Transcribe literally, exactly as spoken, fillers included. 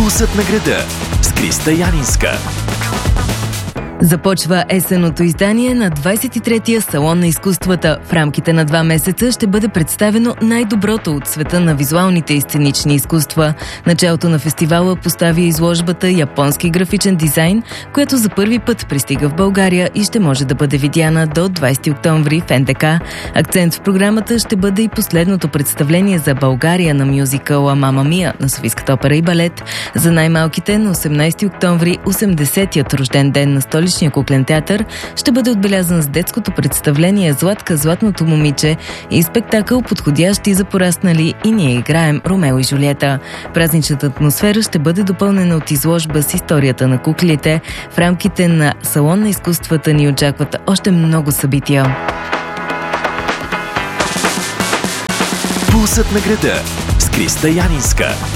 Пулсът на града с Криста Янинска. Започва есенното издание на двадесет и третия Салон на изкуствата. В рамките на два месеца ще бъде представено най-доброто от света на визуалните и сценични изкуства. Началото на фестивала постави изложбата «Японски графичен дизайн», която за първи път пристига в България и ще може да бъде видяна до двадесети октомври в Ен Де Ка. Акцент в програмата ще бъде и последното представление за България на мюзикъла «Мама Мия» на Софийската опера и балет. За най-малките на осемнадесети октомври, осемдесетият рожден ден на Столичния куклен театър, ще бъде отбелязан с детското представление «Златка, златното момиче» и спектакъл подходящи за пораснали и ние играем Ромео и Жулиета. Празничната атмосфера ще бъде допълнена от изложба с историята на куклите. В рамките на Салон на изкуствата ни очакват още много събития. Пулсът на града с Криста Янинска.